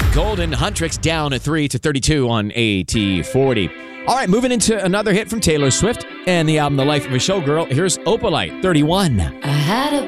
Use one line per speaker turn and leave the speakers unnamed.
Golden Huntrix down at 3-32 on AT40. All right, moving into another hit from Taylor Swift and the album The Life of a Showgirl. Here's Opalite, 31.
I had a